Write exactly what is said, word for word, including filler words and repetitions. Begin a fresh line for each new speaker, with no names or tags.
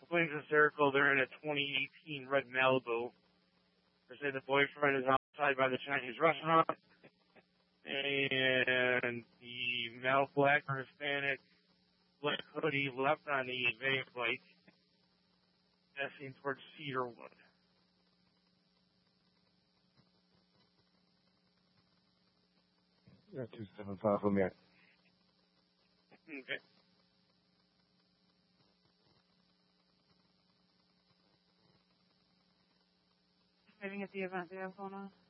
Flames hysterical. They're in a twenty eighteen red Malibu. They say the boyfriend is outside by the Chinese restaurant, and the male black or Hispanic black hoodie left on the vape bike, passing towards Cedarwood.
Yeah, two seven five for me.
Okay.
Maybe at the event they have going on.